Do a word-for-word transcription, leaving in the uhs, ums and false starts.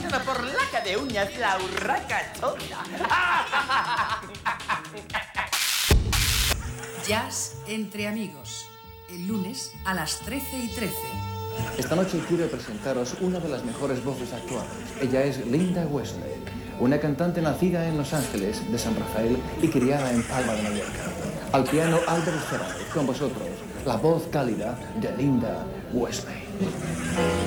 pasándome por laca de uñas la urraca tonta. Jazz entre amigos, el lunes a las trece y trece. Esta noche quiero presentaros una de las mejores voces actuales. Ella es Linda Wesley, una cantante nacida en Los Ángeles de San Rafael y criada en Palma de Mallorca. Al piano Albert Ferrari, con vosotros, la voz cálida de Linda Wesley.